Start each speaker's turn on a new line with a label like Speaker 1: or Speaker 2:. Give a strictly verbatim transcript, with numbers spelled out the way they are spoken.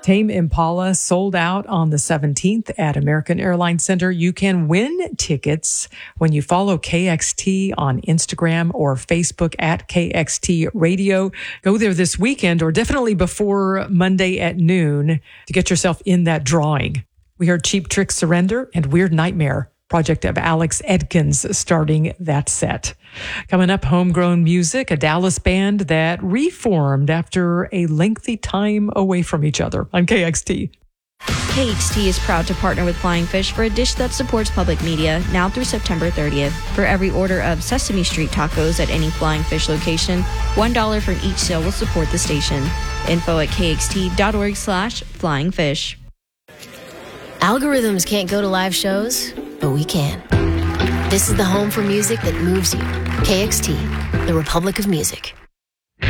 Speaker 1: Tame Impala sold out on the seventeenth at American Airlines Center. You can win tickets when you follow K X T on Instagram or Facebook at K X T Radio. Go there this weekend or definitely before Monday at noon to get yourself in that drawing. We heard Cheap Trick Surrender and Weird Nightmare, project of Alex Edkins, starting that set. Coming up, homegrown music, a Dallas band that reformed after a lengthy time away from each other on K X T.
Speaker 2: K X T is proud to partner with Flying Fish for a dish that supports public media now through September thirtieth. For every order of Sesame Street tacos at any Flying Fish location, one dollar from each sale will support the station. Info at kxt.org slash flying fish.
Speaker 3: Algorithms can't go to live shows, but we can. This is the home for music that moves you. K X T, the Republic of Music.